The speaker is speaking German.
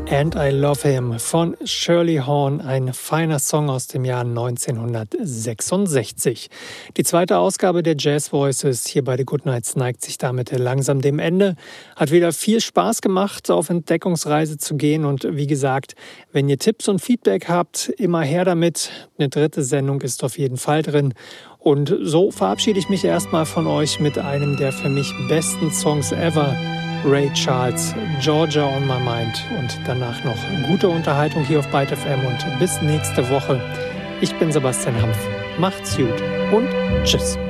And I Love Him von Shirley Horn, ein feiner Song aus dem Jahr 1966. Die zweite Ausgabe der Jazz Voices hier bei The Good Nights neigt sich damit langsam dem Ende. Hat wieder viel Spaß gemacht, auf Entdeckungsreise zu gehen und wie gesagt, wenn ihr Tipps und Feedback habt, immer her damit. Eine dritte Sendung ist auf jeden Fall drin. Und so verabschiede ich mich erstmal von euch mit einem der für mich besten Songs ever. Ray Charles, Georgia on My Mind und danach noch gute Unterhaltung hier auf Byte FM und bis nächste Woche. Ich bin Sebastian Hampf. Macht's gut und tschüss.